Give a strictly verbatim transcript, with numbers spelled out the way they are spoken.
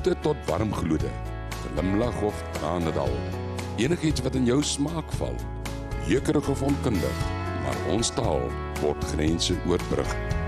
Koute tot warm gloede, glimlag of tranendal, enigiets wat in jou smaak val, jeukerig of onkundig, maar ons taal word grense oorbrug.